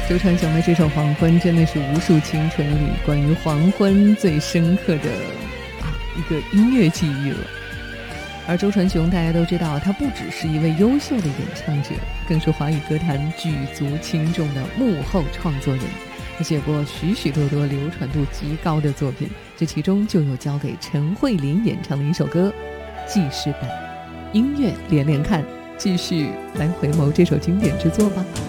周传雄的这首《黄昏》真的是无数青春里关于黄昏最深刻的一个音乐记忆了。而周传雄大家都知道，他不只是一位优秀的演唱者，更是华语歌坛举足轻重的幕后创作人。他写过许许多多流传度极高的作品，这其中就有交给陈慧琳演唱的一首歌《记事本》。音乐连连看，继续来回眸这首经典之作吧。